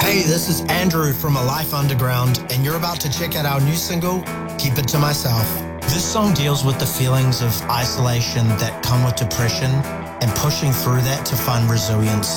Hey, this is Andrew from A Life Underground, and you're about to check out our new single, Keep It To Myself. This song deals with the feelings of isolation that come with depression and pushing through that to find resilience.